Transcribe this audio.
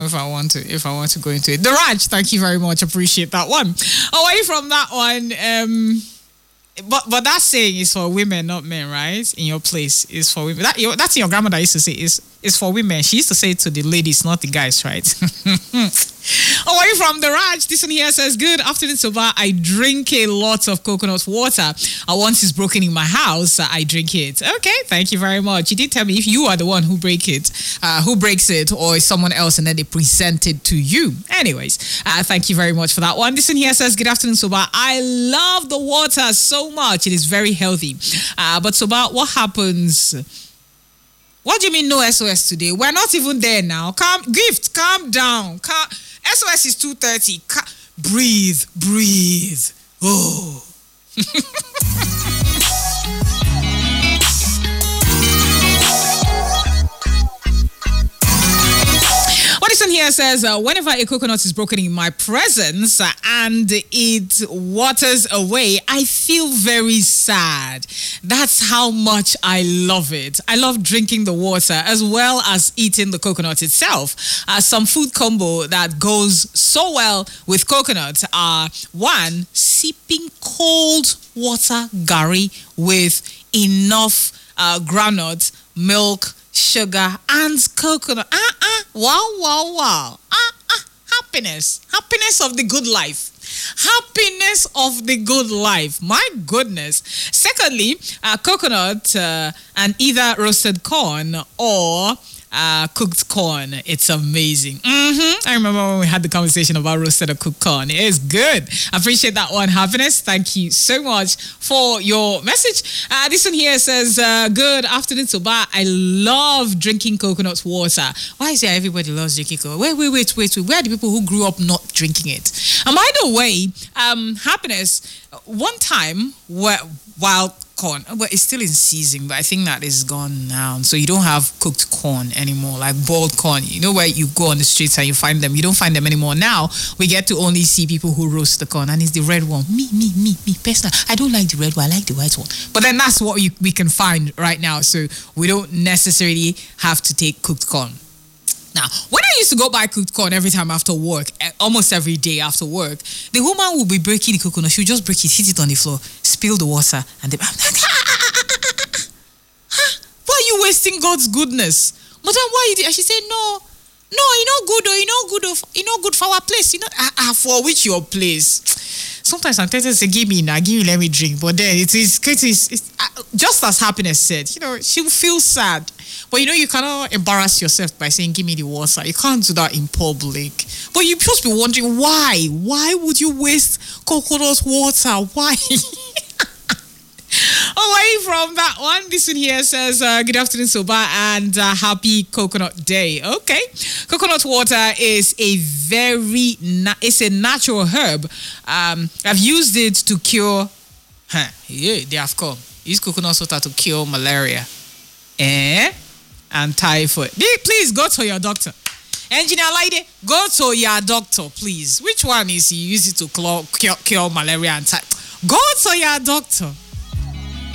if I want to go into it. The Raj, thank you very much. Appreciate that one. Away from that one, but that saying is for women, not men, right? In your place is for women. That's your grandmother used to say is for women. She used to say it to the ladies, not the guys, right? Away from the Raj, this one here says, good afternoon, Soba. I drink a lot of coconut water. Once it's broken in my house, I drink it. Okay, thank you very much. You did tell me if you are the one who breaks it, or is someone else and then they present it to you. Anyways, thank you very much for that one. This one here says, good afternoon, Soba. I love the water so much. It is very healthy. But Soba, what happens? What do you mean no SOS today? We're not even there now. Calm down. SOS is 2:30. Breathe. Oh. What this one here says, whenever a coconut is broken in my presence and it waters away, I feel very sad. That's how much I love it. I love drinking the water as well as eating the coconut itself. Some food combo that goes so well with coconut are, one, sipping cold water garri with enough groundnut, milk, sugar, and coconut. Wow. Happiness of the good life. Happiness of the good life. My goodness. Secondly, coconut and either roasted corn or cooked corn. It's amazing. I remember when we had the conversation about roasted or cooked corn. It is good. I appreciate that one. Happiness. Thank you so much for your message. This one here says, good afternoon, Soba. I love drinking coconut water. Why is it everybody loves drinking coconut? Wait. Where are the people who grew up not drinking it? And by the way, happiness, one time while corn, well, it's still in season, but I think that is gone now. So you don't have cooked corn anymore, like boiled corn. You know where you go on the streets and you find them. You don't find them anymore. Now we get to only see people who roast the corn, and it's the red one. Me, personally, I don't like the red one. I like the white one. But then that's what we can find right now. So we don't necessarily have to take cooked corn. Now, when I used to go buy cooked corn every time after work, almost every day after work, the woman would be breaking the coconut. She would just break it, hit it on the floor, spill the water, and I'm like, why are you wasting God's goodness? Madam, why you did? And she said, no, you know good, or you know good for our place. You know, for which your place? Sometimes I'm tempted to say, give me, let me drink. But then it is just as Happiness said, she will feel sad. But you cannot embarrass yourself by saying, give me the water. You can't do that in public. But you just be wondering, why? Why would you waste coconut water? Why? Away from that one, this one here says, good afternoon, Soba, and happy Coconut Day. Okay. Coconut water is it's a natural herb. I've used it to cure, they have come. Use coconut water to cure malaria. And typhoid. Please go to your doctor. Engineer Lady, go to your doctor, please. Which one is you use it to cure malaria and typhoid? Go to your doctor.